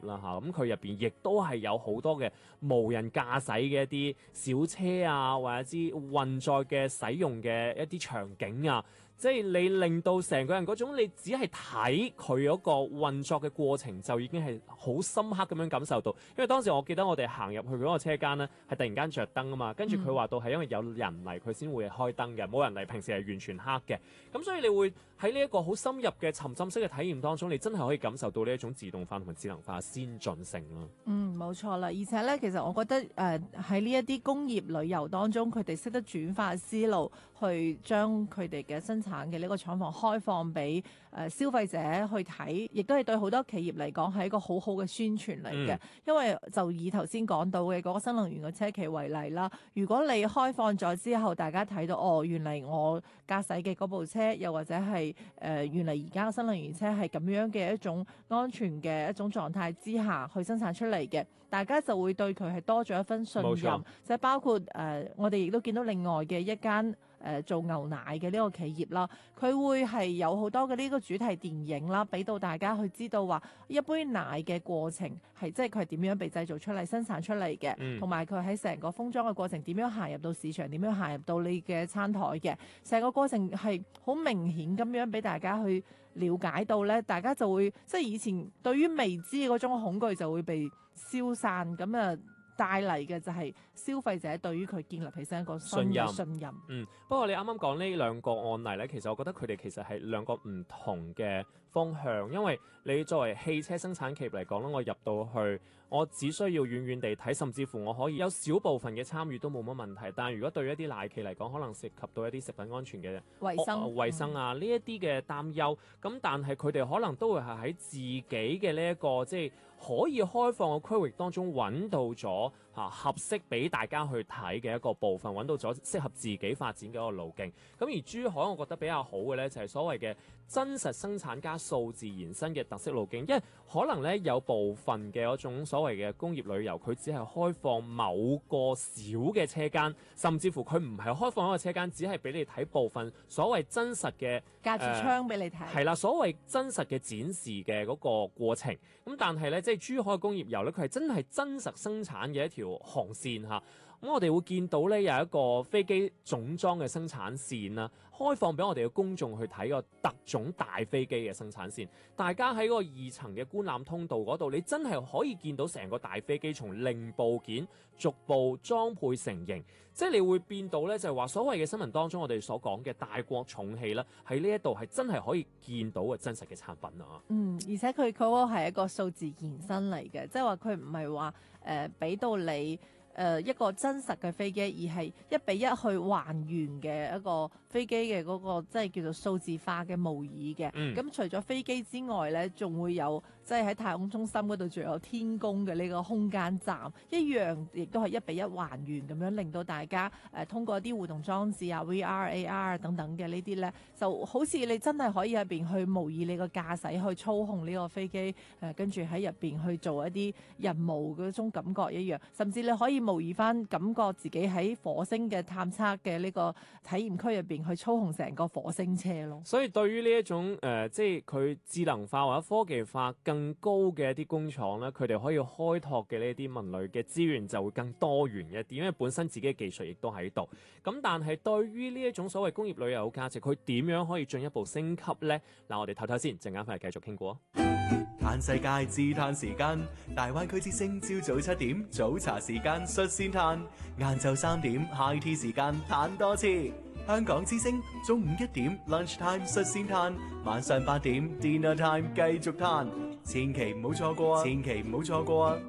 業啦嚇，咁佢入邊亦都係有好多嘅無人駕駛嘅一啲小車啊，或者啲運載嘅使用嘅一啲場景啊。即係你令到成個人嗰種，你只係睇佢嗰個運作嘅過程，就已經係好深刻咁樣感受到。因為當時我記得我哋行入去嗰個車間呢，係突然間着燈啊嘛，跟住佢話到係因為有人嚟佢先會開燈嘅，冇人嚟平時係完全黑嘅。咁所以你會喺呢一個好深入嘅沉浸式嘅體驗當中，你真係可以感受到呢一種自動化同埋智能化嘅先進性咯。 冇錯啦，而且咧，其實我覺得喺呢一啲工業旅遊當中，佢哋識得轉化思路，去將佢哋嘅生產嘅呢個廠房開放俾消費者去睇，亦都係對好多企業嚟講係一個好好嘅宣傳嚟嘅。因為就以頭先講到嘅嗰個新能源嘅車企為例啦，如果你開放咗之後，大家睇到原嚟我駕駛嘅嗰部車，又或者係原嚟而家嘅新能源車係咁樣嘅一種安全嘅一種狀態之下去生產出嚟嘅，大家就會對佢係多咗一分信任。就係包括我哋亦都見到另外嘅一間做牛奶嘅呢個企業啦，佢會係有好多嘅呢個主題電影啦，俾到大家去知道話一杯奶嘅過程係即係佢係點樣被製造出嚟、生產出嚟嘅，同埋佢喺成個封裝嘅過程點樣行入到市場、點樣行入到你嘅餐台嘅，成個過程係好明顯咁樣俾大家去了解到咧，大家就會即係以前對於未知嘅嗰種恐懼就會被消散咁啊。帶嚟嘅就係消費者對於佢建立起身一個信任。 不過你啱啱講呢兩個案例呢，其實我覺得佢哋其實係兩個唔同嘅方向，因為你作為汽車生產企業嚟講咧，我入到去，我只需要遠遠地睇，甚至乎我可以有少部分嘅參與都冇乜問題。但係如果對於一啲奶企嚟講，可能涉及到一啲食品安全嘅衛生啊呢一啲嘅擔憂，咁但係佢哋可能都會係喺自己嘅呢一個即係可以開放嘅區域當中揾到咗合適俾大家去睇嘅一個部分，揾到咗適合自己發展嘅一個路徑。咁而珠海我覺得比較好嘅呢，就係所謂嘅真實生產加數字延伸嘅特色路徑，因為可能呢，有部分嘅嗰種所謂嘅工業旅遊，佢只係開放某個小嘅車間，甚至乎佢唔係開放一個車間，只係俾你睇部分所謂真實嘅隔住窗俾你睇。 係啦，所謂真實嘅展示嘅嗰個過程。咁但係呢，即係珠海工業遊呢，佢係真係真實生產嘅一條航線嚇。咁我哋會見到呢，有一個飛機總裝嘅生產線啦，開放俾我哋嘅公眾去睇個特種大飛機嘅生產線。大家喺嗰個2層嘅觀覽通道嗰度，你真係可以見到成個大飛機從零部件逐步裝配成型。即係你會變到呢，就係話所謂嘅新聞當中我哋所講嘅大國重器啦，喺呢一度係真係可以見到嘅真實嘅產品啊！ 而且佢嗰個係一個數字延伸嚟嘅，即係話佢唔係話俾到你一個真實嘅飛機，而係1比1去還原嘅一個飛機嘅嗰個即係叫做數字化嘅模擬嘅。咁除咗飛機之外呢，仲會有即係喺太空中心嗰度仲有天宮嘅呢個空間站，一樣亦都係1比1還原咁樣，令到大家通過一啲互動裝置啊、VR、AR 等等嘅呢啲呢，就好似你真係可以入邊去模擬你個駕駛去操控呢個飛機，跟住喺入邊去做一啲任務嗰種感覺一樣，甚至你可以模擬翻感覺自己喺火星嘅探測嘅呢個體驗區入邊去操控成個火星車咯。 所以對於呢一種即係佢智能化或者科技化更高嘅一啲工廠咧，佢哋可以開拓嘅呢啲文類嘅資源就會更多元一啲，因為本身自己嘅技術亦都喺度。咁但係對於呢一種所謂工業旅遊嘅價值，佢點樣可以進一步升級呢？嗱，我哋唞唞先，陣間翻嚟繼續傾過。 嘆世界自嘆時間，大灣區之聲朝早7點早茶時間率先嘆，晏晝3點 high tea 時間嘆多次。香港之聲中午1點 lunch time 率先嘆，晚上8點 dinner time 繼續嘆，千祈唔好錯過啊！千祈唔好錯過啊！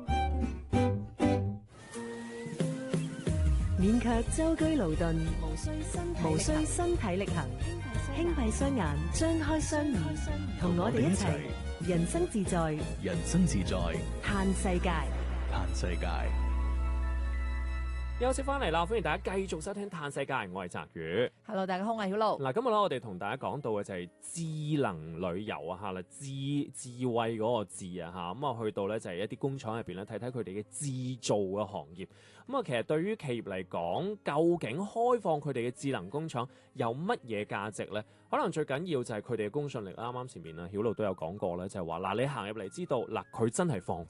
免卻舟車勞頓，無需身體力行，輕閉雙眼，張開雙耳，同我哋一齊人生自在， 人生自在， 嘆世界， 嘆世界。 休息翻嚟啦，歡迎大家繼續收聽《嘆世界》，我係澤宇。 Hello， 大家好，我係曉露。 嗱，今日咧我哋同大家講到嘅就係智能旅遊啊，嚇啦，智慧嗰個智啊，嚇咁啊，去到咧就係一啲工廠入邊咧睇睇佢哋嘅製造嘅行業。咁啊，其實對於企業嚟講，究竟開放佢哋嘅智能工廠有乜嘢價值咧？可能最緊要就係佢哋嘅公信力啦。啱啱前面啊，曉露都有講過咧，就係話嗱，你行入嚟知道嗱，佢真係放